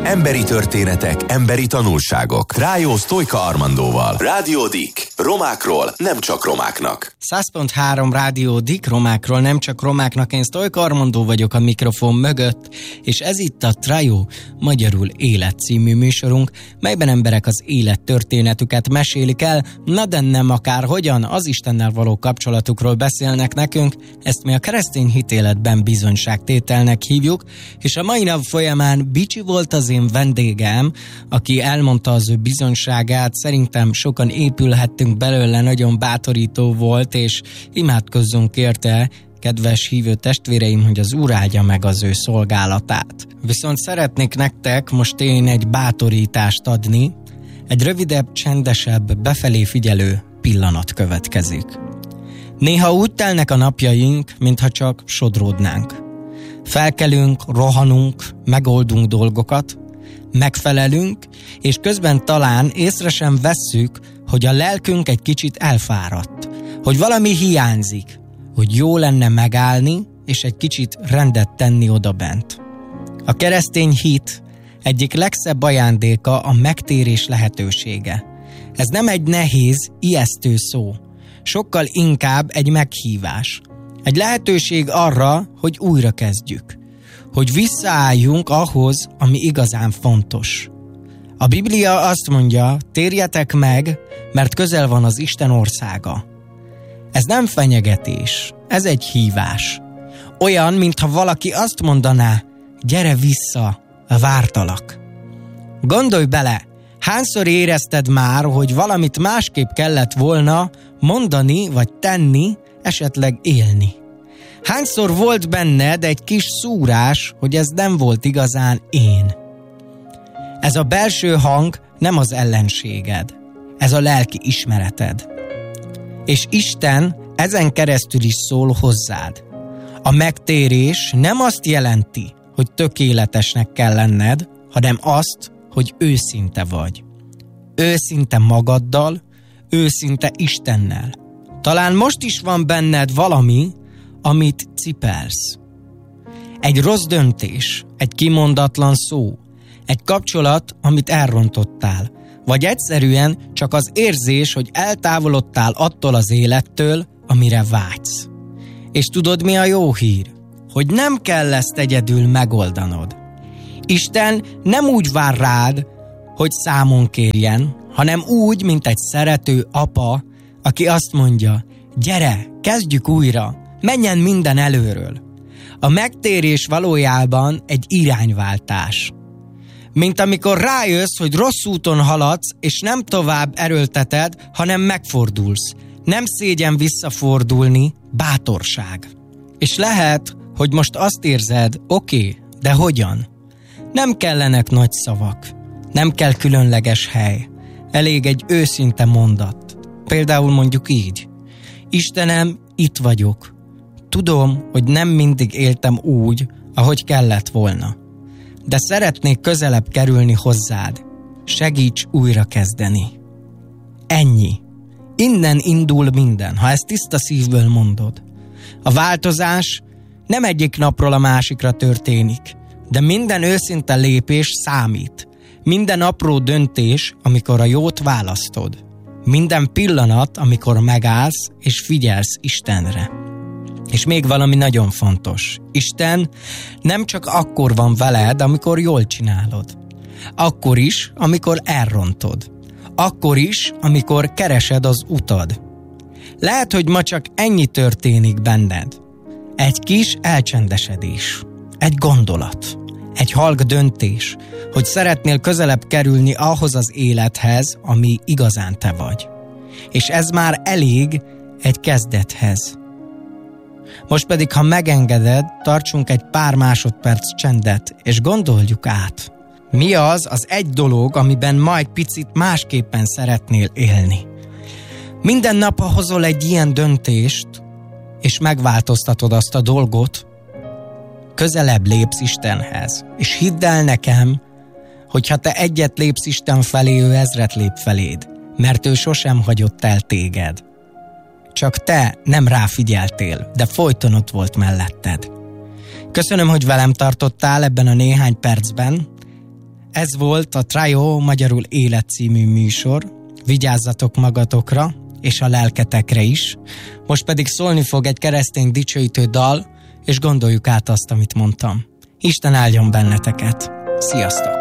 Emberi történetek, emberi tanulságok. Trájó Sztojka Armandóval. Rádió Dik. Romákról nem csak romáknak. 100.3 Rádió Dik. Romákról nem csak romáknak. Én Sztojka Armandó vagyok a mikrofon mögött, és ez itt a Trájó magyarul élet című műsorunk, melyben emberek az élet történetüket mesélik el, na de nem akárhogyan, az Istennel való kapcsolatukról beszélnek nekünk, ezt mi a keresztény hitéletben bizonyságtételnek hívjuk, és a mai nap folyamán Bicsi volt az én vendégem, aki elmondta az ő bizonyságát, szerintem sokan épülhettünk belőle, nagyon bátorító volt, és imádkozzunk érte, kedves hívő testvéreim, hogy az Úr áldja meg az ő szolgálatát. Viszont szeretnék nektek most én egy bátorítást adni, egy rövidebb, csendesebb, befelé figyelő pillanat következik. Néha úgy telnek a napjaink, mintha csak sodródnánk. Felkelünk, rohanunk, megoldunk dolgokat, megfelelünk, és közben talán észre sem vesszük, hogy a lelkünk egy kicsit elfáradt, hogy valami hiányzik, hogy jó lenne megállni, és egy kicsit rendet tenni odabent. A keresztény hit egyik legszebb ajándéka a megtérés lehetősége. Ez nem egy nehéz, ijesztő szó, sokkal inkább egy meghívás. Egy lehetőség arra, hogy újra kezdjük, hogy visszaálljunk ahhoz, ami igazán fontos. A Biblia azt mondja, térjetek meg, mert közel van az Isten országa. Ez nem fenyegetés, ez egy hívás. Olyan, mintha valaki azt mondaná, gyere vissza, vártalak. Gondolj bele, hányszor érezted már, hogy valamit másképp kellett volna mondani vagy tenni, esetleg élni? Hányszor volt benned egy kis szúrás, hogy ez nem volt igazán én? Ez a belső hang nem az ellenséged, ez a lelki ismereted. És Isten ezen keresztül is szól hozzád. A megtérés nem azt jelenti, hogy tökéletesnek kell lenned, hanem azt, hogy őszinte vagy. Őszinte magaddal, őszinte Istennel. Talán most is van benned valami, amit cipelsz. Egy rossz döntés, egy kimondatlan szó, egy kapcsolat, amit elrontottál, vagy egyszerűen csak az érzés, hogy eltávolodtál attól az élettől, amire vágysz. És tudod, mi a jó hír? Hogy nem kell ezt egyedül megoldanod. Isten nem úgy vár rád, hogy számon kérjen, hanem úgy, mint egy szerető apa, aki azt mondja, gyere, kezdjük újra, menjen minden előről. A megtérés valójában egy irányváltás. Mint amikor rájössz, hogy rossz úton haladsz, és nem tovább erőlteted, hanem megfordulsz. Nem szégyen visszafordulni, bátorság. És lehet, hogy most azt érzed, oké, de hogyan? Nem kellenek nagy szavak, nem kell különleges hely, elég egy őszinte mondat. Például mondjuk így, Istenem, itt vagyok. Tudom, hogy nem mindig éltem úgy, ahogy kellett volna. De szeretnék közelebb kerülni hozzád. Segíts újra kezdeni. Ennyi. Innen indul minden, ha ezt tiszta szívből mondod. A változás nem egyik napról a másikra történik, de minden őszinte lépés számít. Minden apró döntés, amikor a jót választod. Minden pillanat, amikor megállsz és figyelsz Istenre. És még valami nagyon fontos. Isten nem csak akkor van veled, amikor jól csinálod. Akkor is, amikor elrontod. Akkor is, amikor keresed az utad. Lehet, hogy ma csak ennyi történik benned. Egy kis elcsendesedés. Egy gondolat. Egy halk döntés, hogy szeretnél közelebb kerülni ahhoz az élethez, ami igazán te vagy. És ez már elég egy kezdethez. Most pedig, ha megengeded, tartsunk egy pár másodperc csendet, és gondoljuk át. Mi az egy dolog, amiben ma egy picit másképpen szeretnél élni? Minden nap, ha hozol egy ilyen döntést, és megváltoztatod azt a dolgot, közelebb lépsz Istenhez. És hidd el nekem, hogy ha te egyet lépsz Isten felé, ő 1000 lép feléd, mert ő sosem hagyott el téged. Csak te nem ráfigyeltél, de folyton ott volt melletted. Köszönöm, hogy velem tartottál ebben a néhány percben. Ez volt a Trio, magyarul Élet című műsor. Vigyázzatok magatokra, és a lelketekre is. Most pedig szólni fog egy keresztény dicsőítő dal, és gondoljuk át azt, amit mondtam. Isten áldjon benneteket. Sziasztok!